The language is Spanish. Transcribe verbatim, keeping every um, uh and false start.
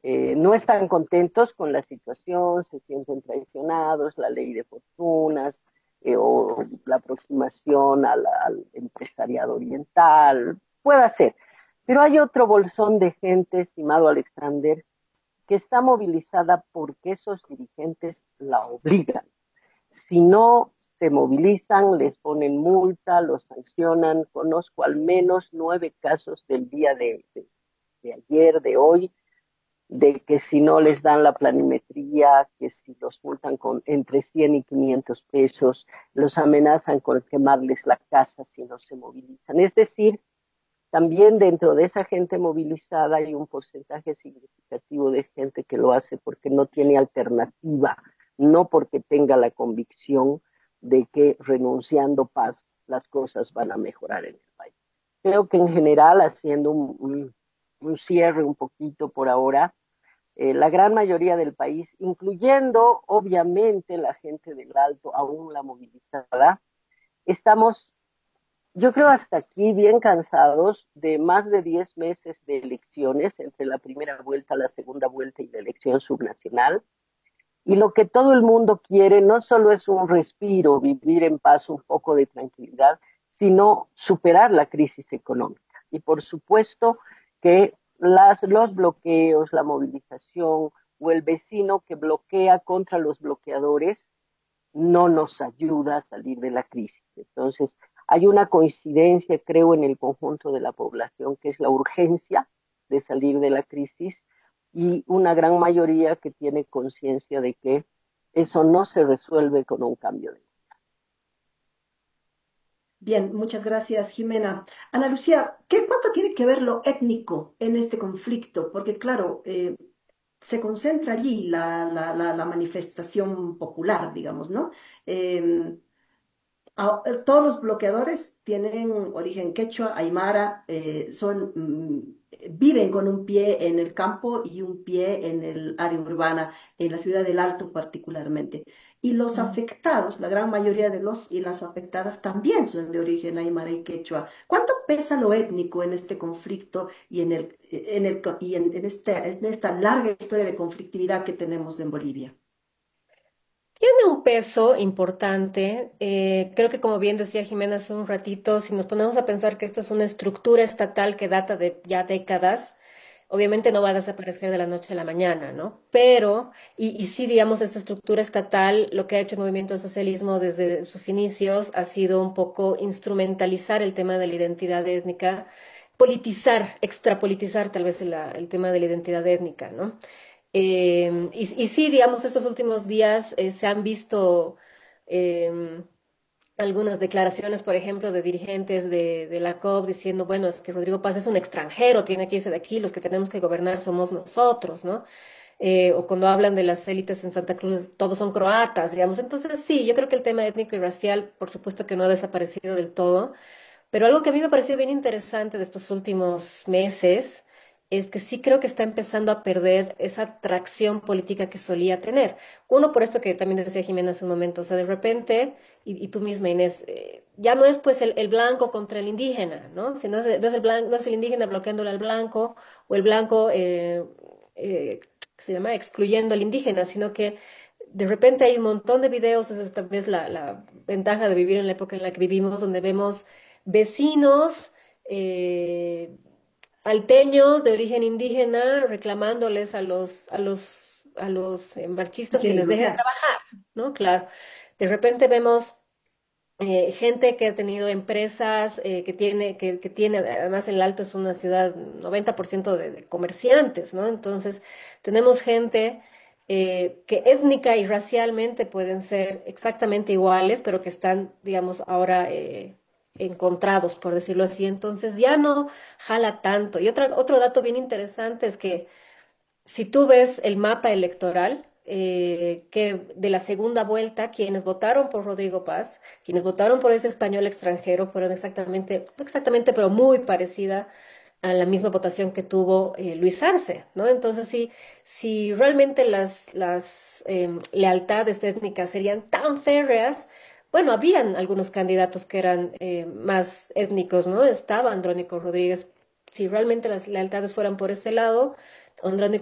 eh, no están contentos con la situación, se sienten traicionados, la ley de fortunas eh, o la aproximación al, al empresariado oriental, puede ser. Pero hay otro bolsón de gente, estimado Alexander, que está movilizada porque esos dirigentes la obligan. Si no se movilizan, les ponen multa, los sancionan. Conozco al menos nueve casos del día de, de, de ayer, de hoy, de que si no les dan la planimetría, que si los multan con entre cien y quinientos pesos, los amenazan con quemarles la casa si no se movilizan. Es decir, también dentro de esa gente movilizada hay un porcentaje significativo de gente que lo hace porque no tiene alternativa, no porque tenga la convicción de que renunciando paz las cosas van a mejorar en el país. Creo que en general, haciendo un, un, un cierre un poquito por ahora, eh, la gran mayoría del país, incluyendo obviamente la gente del Alto, aún la movilizada, estamos, yo creo, hasta aquí bien cansados de más de diez meses de elecciones, entre la primera vuelta, la segunda vuelta y la elección subnacional. Y lo que todo el mundo quiere no solo es un respiro, vivir en paz, un poco de tranquilidad, sino superar la crisis económica. Y por supuesto que las, los bloqueos, la movilización o el vecino que bloquea contra los bloqueadores no nos ayuda a salir de la crisis. Entonces, hay una coincidencia, creo, en el conjunto de la población, que es la urgencia de salir de la crisis y una gran mayoría que tiene conciencia de que eso no se resuelve con un cambio de... Bien, muchas gracias, Jimena. Ana Lucía, ¿qué, cuánto tiene que ver lo étnico en este conflicto? Porque, claro, eh, se concentra allí la, la, la, la manifestación popular, digamos, ¿no? Em, Ah, eh, todos los bloqueadores tienen origen quechua, aymara, eh, son, mm, eh, viven con un pie en el campo y un pie en el área urbana, en la ciudad del Alto particularmente. Y los afectados, la gran mayoría de los y las afectadas también son de origen aymara y quechua. ¿Cuánto pesa lo étnico en este conflicto y en el, en el, y en, en esta, en esta larga historia de conflictividad que tenemos en Bolivia? Tiene un peso importante. Eh, creo que como bien decía Jimena hace un ratito, si nos ponemos a pensar que esto es una estructura estatal que data de ya décadas, obviamente no va a desaparecer de la noche a la mañana, ¿no? Pero, y, y sí, digamos, esta estructura estatal, lo que ha hecho el movimiento del socialismo desde sus inicios ha sido un poco instrumentalizar el tema de la identidad étnica, politizar, extrapolitizar tal vez el, el tema de la identidad étnica, ¿no? Eh, y, y sí, digamos, estos últimos días eh, se han visto em, algunas declaraciones, por ejemplo, de dirigentes de, de la C O P diciendo, bueno, es que Rodrigo Paz es un extranjero, tiene que irse de aquí, los que tenemos que gobernar somos nosotros, ¿no? Eh, o cuando hablan de las élites en Santa Cruz, todos son croatas, digamos. Entonces, sí, yo creo que el tema étnico y racial, por supuesto que no ha desaparecido del todo, pero algo que a mí me pareció bien interesante de estos últimos meses es que sí creo que está empezando a perder esa atracción política que solía tener. Uno, por esto que también decía Jimena hace un momento, o sea, de repente, y, y tú misma, Inés, eh, ya no es pues el, el blanco contra el indígena, ¿no? Si no es, no es el blanco, no es el indígena bloqueándole al blanco, o el blanco, eh, eh, ¿qué se llama? Excluyendo al indígena, sino que de repente hay un montón de videos, esa es tal vez la, la ventaja de vivir en la época en la que vivimos, donde vemos vecinos eh, alteños de origen indígena reclamándoles a los, a los, a los eh, marchistas que ¿Quiénes les dejen bloquean? trabajar, ¿no? Claro. De repente vemos eh, gente que ha tenido empresas, eh, que tiene, que, que tiene, además el Alto es una ciudad noventa por ciento de, de comerciantes, ¿no? Entonces, tenemos gente eh, que étnica y racialmente pueden ser exactamente iguales, pero que están, digamos, ahora eh, encontrados, por decirlo así. Entonces, ya no jala tanto. Y otra, otro dato bien interesante es que si tú ves el mapa electoral, eh, que de la segunda vuelta, quienes votaron por Rodrigo Paz, quienes votaron por ese español extranjero, fueron exactamente, no exactamente, pero muy parecida a la misma votación que tuvo eh, Luis Arce, ¿no? Entonces, si, si realmente las, las em, lealtades étnicas serían tan férreas, bueno, habían algunos candidatos que eran eh, más étnicos, ¿no? Estaba Andrónico Rodríguez. Si realmente las lealtades fueran por ese lado, Andrónico